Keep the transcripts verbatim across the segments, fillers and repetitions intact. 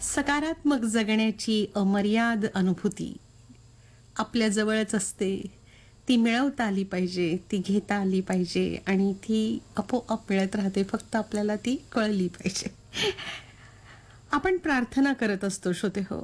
सकारात्मक जगण्याची अमर्याद अनुभूती आपल्या जवळच असते. ती मिळवता आली पाहिजे, ती घेता आली पाहिजे आणि ती आपोआप मिळत राहते. फक्त आपल्याला ती कळली पाहिजे. आपण प्रार्थना करत असतो श्रोते हो.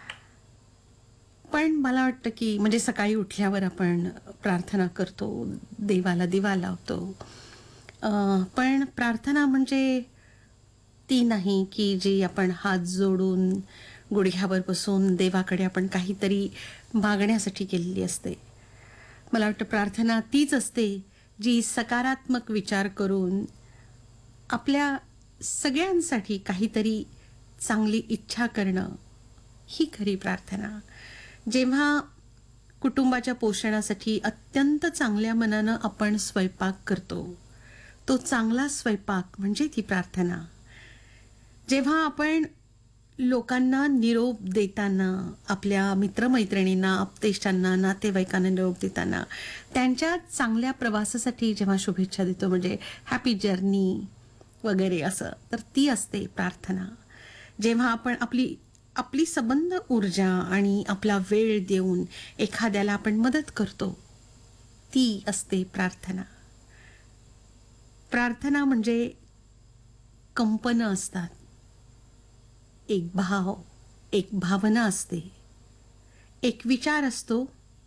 पण मला वाटतं की म्हणजे सकाळी उठल्यावर आपण प्रार्थना करतो, देवाला दिवा लावतो. अ, पण प्रार्थना म्हणजे ती नाही की जी आपण हात जोडून गुडघ्यावर बसून देवाकडे आपण काहीतरी मागण्यासाठी केलेली असते. मला वाटतं प्रार्थना तीच असते जी सकारात्मक विचार करून आपल्या सगळ्यांसाठी काहीतरी चांगली इच्छा करणं ही खरी प्रार्थना. जेव्हा कुटुंबाच्या पोषणासाठी अत्यंत चांगल्या मनानं आपण स्वयंपाक करतो, तो चांगला स्वयंपाक म्हणजे ती प्रार्थना. जेव्हा आपण लोकांना निरोप देताना, आपल्या मित्रमैत्रिणींना, आप्तेष्टांना, नातेवाईकांना निरोप देताना त्यांच्या चांगल्या प्रवासासाठी जेव्हा शुभेच्छा देतो, म्हणजे हॅपी जर्नी वगैरे असं, तर ती असते प्रार्थना. जेव्हा आपण आपली आपली सबंध ऊर्जा आणि आपला वेळ देऊन एखाद्याला आपण मदत करतो, ती असते प्रार्थना. प्रार्थना म्हणजे कंपनं असतात, एक भाव, एक भावना असते, एक विचार असतो.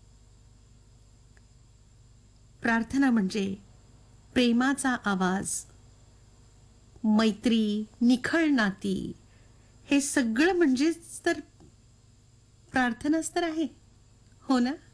प्रार्थना म्हणजे प्रेमाचा आवाज, मैत्री, निखळ नाती, हे सगळं म्हणजेच तर प्रार्थनाच तर आहे, हो ना?